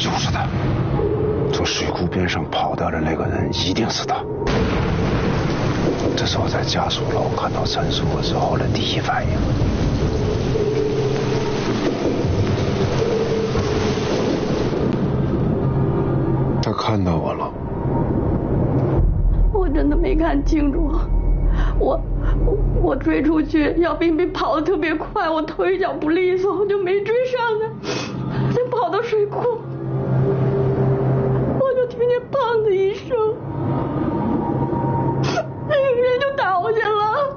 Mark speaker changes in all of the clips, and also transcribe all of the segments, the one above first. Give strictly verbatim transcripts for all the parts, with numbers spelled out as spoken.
Speaker 1: 就是他，从水库边上跑掉的那个人一定是他。这是我在家属楼看到陈叔之后的第一反应。他看到我了。
Speaker 2: 我真的没看清楚，我我我追出去，姚冰冰跑得特别快，我腿脚不利索，我就没追上他，就跑到水库，我就听见砰的一声，那个人就倒下了。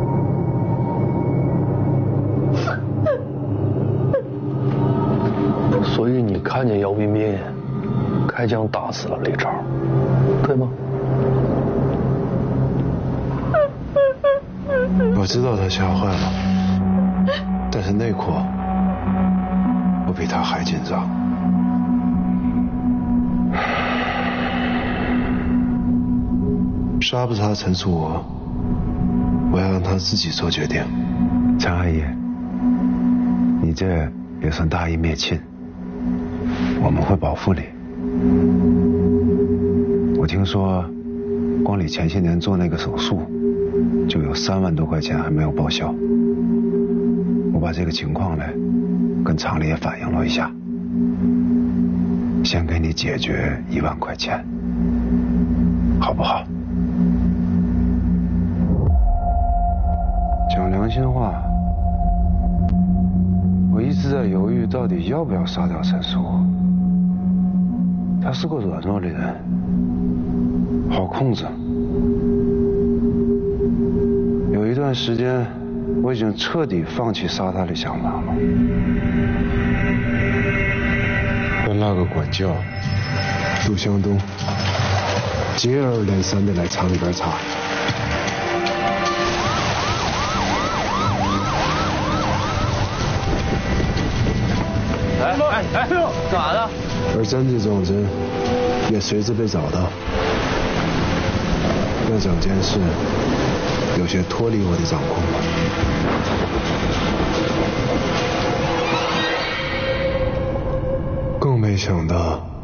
Speaker 3: 所以你看见姚冰冰开枪打死了李超，对吗？
Speaker 1: 我知道他吓坏了，但是那刻我比他还紧张。杀不杀陈楚娥，我要让他自己做决定。陈阿姨，你这也算大义灭亲，我们会保护你。我听说，光你前些年做那个手术，就有三万多块钱还没有报销。我把这个情况呢，跟厂里也反映了一下，先给你解决一万块钱，好不好？讲良心话，我一直在犹豫到底要不要杀掉陈叔。他是个软弱的人，好控制。有一段时间，我已经彻底放弃杀他的想法了。让那个管教陆向东接二连三的来厂里边查。
Speaker 3: 哎哎哎，干嘛呢？
Speaker 1: 而真这种人也随之被找到，那整件事有些脱离我的掌控了。更没想到